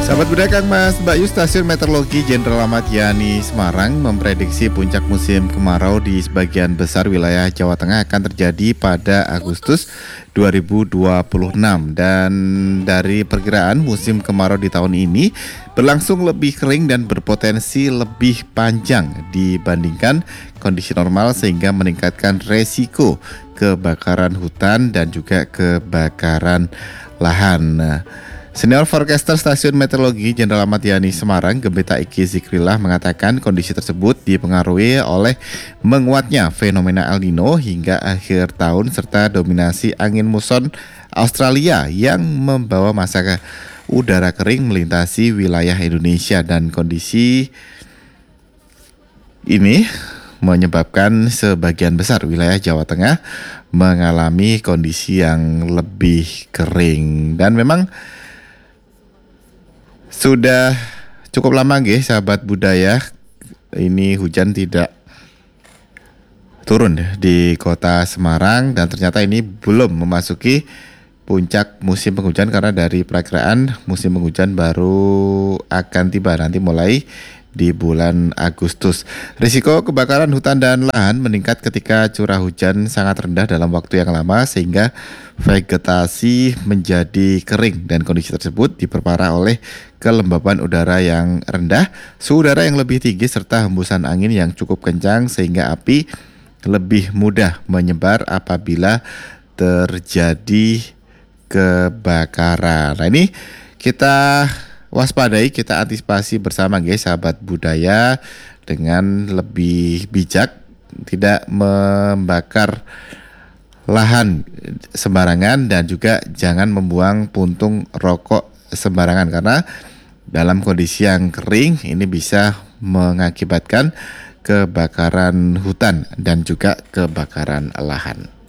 Sahabat Budak Kang Mas Mbak Yu, Stasiun Meteorologi Jenderal Ahmad Yani Semarang memprediksi puncak musim kemarau di sebagian besar wilayah Jawa Tengah akan terjadi pada Agustus 2026. Dan dari perkiraan musim kemarau di tahun ini berlangsung lebih kering dan berpotensi lebih panjang dibandingkan kondisi normal, sehingga meningkatkan resiko kebakaran hutan dan juga kebakaran lahan. Senior Forecaster Stasiun Meteorologi Jenderal Ahmad Yani Semarang, Gembeta Iki Zikrillah, mengatakan kondisi tersebut dipengaruhi oleh menguatnya fenomena El Nino hingga akhir tahun serta dominasi angin muson Australia yang membawa masa udara kering melintasi wilayah Indonesia, dan kondisi ini menyebabkan sebagian besar wilayah Jawa Tengah mengalami kondisi yang lebih kering. Dan memang sudah cukup lama sahabat budaya ini hujan tidak turun di kota Semarang, dan ternyata ini belum memasuki puncak musim penghujan karena dari perakiraan musim penghujan baru akan tiba nanti mulai di bulan Agustus. Risiko kebakaran hutan dan lahan meningkat ketika curah hujan sangat rendah dalam waktu yang lama sehingga vegetasi menjadi kering, dan kondisi tersebut diperparah oleh kelembapan udara yang rendah, suhu udara yang lebih tinggi serta hembusan angin yang cukup kencang sehingga api lebih mudah menyebar apabila terjadi kebakaran. Nah, ini kita waspadai, kita antisipasi bersama sahabat budaya dengan lebih bijak, tidak membakar lahan sembarangan dan juga jangan membuang puntung rokok sembarangan, karena dalam kondisi yang kering ini bisa mengakibatkan kebakaran hutan dan juga kebakaran lahan.